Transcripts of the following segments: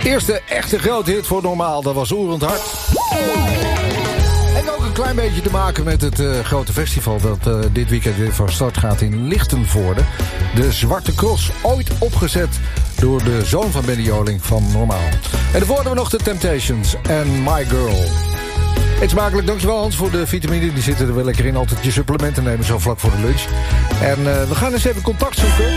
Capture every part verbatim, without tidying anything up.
Eerste echte grote hit voor Normaal, dat was Oerend Hart. En ook een klein beetje te maken met het uh, grote festival dat uh, dit weekend weer van start gaat in Lichtenvoorde. De Zwarte Cross, ooit opgezet door de zoon van Benny Joling van Normaal. En daarvoor hadden we nog de Temptations en My Girl. Eet smakelijk, dankjewel Hans voor de vitamine. Die zitten er wel lekker in, altijd je supplementen nemen zo vlak voor de lunch. En uh, we gaan eens even contact zoeken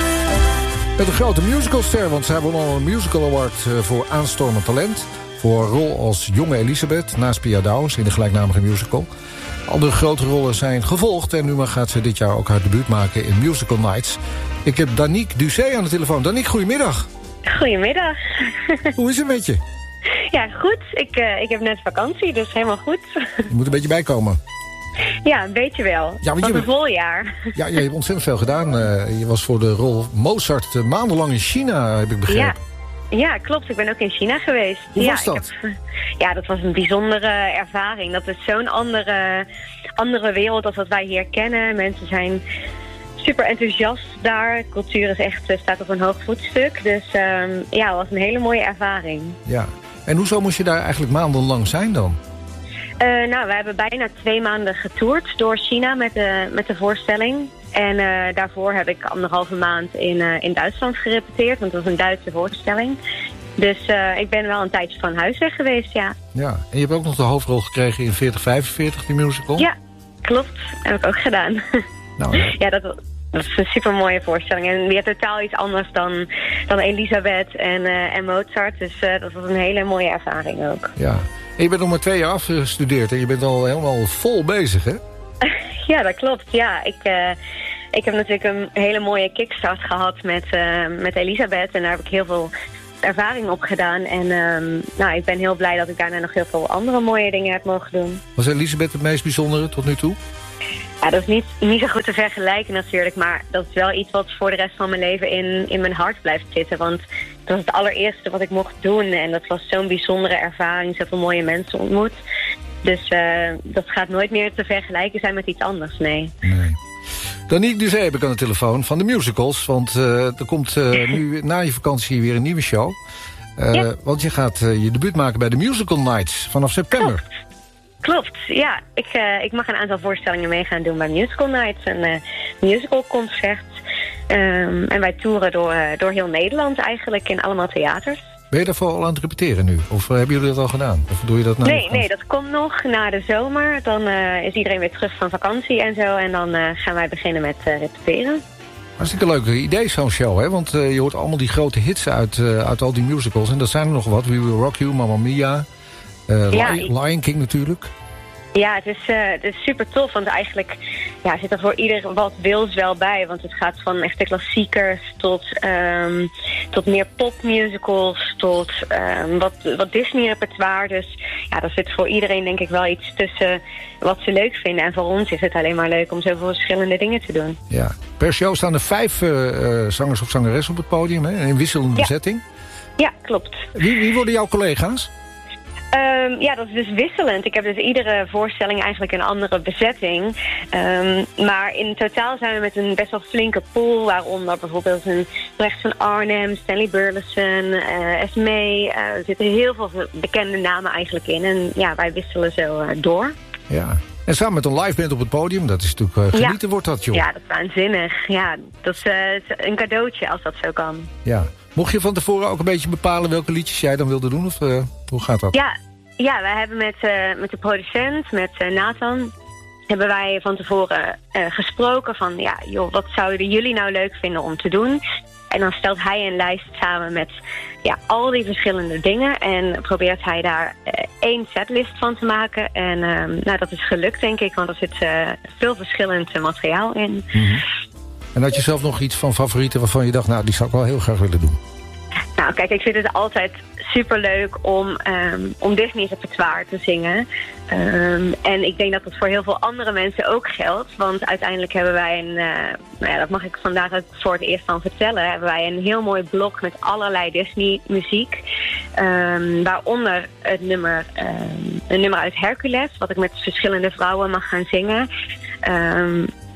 met een grote musicalster, want zij won al een musical award voor aanstormend talent. Voor een rol als jonge Elisabeth, naast Pia Douwes in de gelijknamige musical. Andere grote rollen zijn gevolgd en nu gaat ze dit jaar ook haar debuut maken in Musical Nights. Ik heb Danique Dusé aan de telefoon. Danique, goedemiddag. Goedemiddag. Hoe is het met je? Ja, goed. Ik, uh, ik heb net vakantie, dus helemaal goed. Je moet een beetje bijkomen. Ja, een beetje wel. Ja, want je, een vol jaar. Ja, je hebt ontzettend veel gedaan. Uh, je was voor de rol Mozart uh, maandenlang in China, heb ik begrepen. Ja. Ja, klopt. Ik ben ook in China geweest. Hoe ja, was dat? Ik heb, ja, dat was een bijzondere ervaring. Dat is zo'n andere, andere wereld als wat wij hier kennen. Mensen zijn super enthousiast daar. Cultuur is echt, staat op een hoog voetstuk. Dus um, ja, het was een hele mooie ervaring. Ja. En hoezo moest je daar eigenlijk maandenlang zijn dan? Uh, nou, we hebben bijna twee maanden getoerd door China met de, met de voorstelling. En uh, daarvoor heb ik anderhalve maand in, uh, in Duitsland gerepeteerd, want het was een Duitse voorstelling. Dus uh, ik ben wel een tijdje van huis weg geweest, ja. Ja, en je hebt ook nog de hoofdrol gekregen in veertig vijfenveertig, die musical? Ja, klopt. Heb ik ook gedaan. Nou, ja, ja dat, dat is een super mooie voorstelling. En weer totaal iets anders dan, dan Elisabeth en, uh, en Mozart. Dus uh, dat was een hele mooie ervaring ook. Ja. En je bent nog maar twee jaar afgestudeerd en je bent al helemaal vol bezig, hè? Ja, dat klopt. Ja, ik, uh, ik heb natuurlijk een hele mooie kickstart gehad met, uh, met Elisabeth. En daar heb ik heel veel ervaring op gedaan. En um, nou, ik ben heel blij dat ik daarna nog heel veel andere mooie dingen heb mogen doen. Was Elisabeth het meest bijzondere tot nu toe? Ja, dat is niet, niet zo goed te vergelijken natuurlijk. Maar dat is wel iets wat voor de rest van mijn leven in, in mijn hart blijft zitten. Want dat was het allereerste wat ik mocht doen. En dat was zo'n bijzondere ervaring. Zoveel mooie mensen ontmoet. Dus uh, dat gaat nooit meer te vergelijken zijn met iets anders, nee. Nee. Danique Dusé heb ik aan de telefoon van de musicals. Want uh, er komt uh, nu na je vakantie weer een nieuwe show. Uh, ja. Want je gaat uh, je debuut maken bij de Musical Nights vanaf september. Klopt, Klopt. Ja. Ik, uh, ik mag een aantal voorstellingen mee gaan doen bij Musical Nights. Een uh, musicalconcert. Um, en wij toeren door, uh, door heel Nederland eigenlijk in allemaal theaters. Ben je daarvoor al aan het repeteren nu? Of uh, hebben jullie dat al gedaan? Of doe je dat nou? Nee, nee, dat komt nog na de zomer. Dan uh, is iedereen weer terug van vakantie en zo. En dan uh, gaan wij beginnen met uh, repeteren. Hartstikke leuk idee, zo'n show, hè? Want uh, je hoort allemaal die grote hits uit, uh, uit al die musicals. En dat zijn er nog wat. We Will Rock You, Mamma Mia, uh, ja, Lion, Lion King natuurlijk. Ja, het is, uh, het is super tof, want eigenlijk ja, zit er voor ieder wat wils wel bij. Want het gaat van echte klassiekers tot, um, tot meer popmusicals, tot um, wat, wat Disney-repertoire. Dus ja, daar zit voor iedereen denk ik wel iets tussen wat ze leuk vinden. En voor ons is het alleen maar leuk om zoveel verschillende dingen te doen. Ja, per show staan er vijf uh, zangers of zangeressen op het podium, hè? In wisselende ja. bezetting. Ja, klopt. Wie, wie worden jouw collega's? Um, ja, dat is dus wisselend. Ik heb dus iedere voorstelling eigenlijk een andere bezetting. Um, maar in totaal zijn we met een best wel flinke pool. Waaronder bijvoorbeeld een Brecht van Arnhem, Stanley Burleson, uh, Esmee. Uh, er zitten heel veel bekende namen eigenlijk in. En ja, wij wisselen zo uh, door. Ja. En samen met een live band op het podium, dat is natuurlijk uh, genieten, ja. wordt dat, joh. Ja, dat is waanzinnig. Ja, dat is uh, een cadeautje als dat zo kan. Ja. Mocht je van tevoren ook een beetje bepalen welke liedjes jij dan wilde doen? Of uh, hoe gaat dat? Ja, ja wij hebben met, uh, met de producent, met uh, Nathan, hebben wij van tevoren uh, gesproken van, ja, joh, wat zouden jullie nou leuk vinden om te doen? En dan stelt hij een lijst samen met ja, al die verschillende dingen. En probeert hij daar uh, één setlist van te maken. En uh, nou, dat is gelukt, denk ik, want er zit uh, veel verschillend uh, materiaal in. Mm-hmm. En had je zelf nog iets van favorieten waarvan je dacht, nou, die zou ik wel heel graag willen doen? Nou, kijk, ik vind het altijd superleuk om, um, om Disney-repertoire te zingen. Um, en ik denk dat dat voor heel veel andere mensen ook geldt. Want uiteindelijk hebben wij een, uh, nou ja, dat mag ik vandaag ook voor het eerst van vertellen, hebben wij een heel mooi blok met allerlei Disney-muziek. Um, waaronder het nummer, um, een nummer uit Hercules, wat ik met verschillende vrouwen mag gaan zingen. Um,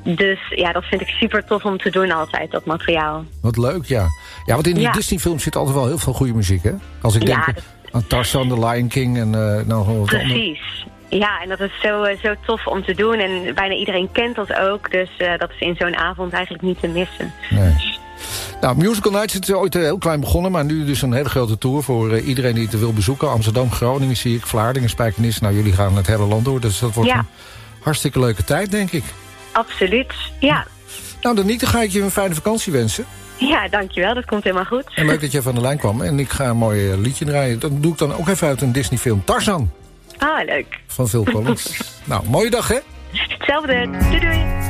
Dus ja, dat vind ik super tof om te doen altijd, dat materiaal. Wat leuk, ja. Ja, want in die Ja. Disney-films zit altijd wel heel veel goede muziek, hè? Als ik Ja, denk dat- aan Tarzan, The Lion King en uh, nou, wat andere. Precies. Ja, en dat is zo, eh, zo tof om te doen. En bijna iedereen kent dat ook. Dus uh, dat is in zo'n avond eigenlijk niet te missen. Nee. Nou, Musical Nights is ooit heel klein begonnen, maar nu dus een hele grote tour voor uh, iedereen die het wil bezoeken. Amsterdam, Groningen zie ik, Vlaardingen, Spijkenisse. Nou, jullie gaan het hele land door, dus dat wordt Ja. een hartstikke leuke tijd, denk ik. Absoluut, ja. Nou, dan niet, dan ga ik je een fijne vakantie wensen. Ja, dankjewel. Dat komt helemaal goed. En leuk dat je even aan de lijn kwam. En ik ga een mooi liedje draaien. Dat doe ik dan ook even uit een Disney-film. Tarzan. Ah, leuk. Van Phil Collins. Nou, mooie dag, hè? Hetzelfde. Doei doei.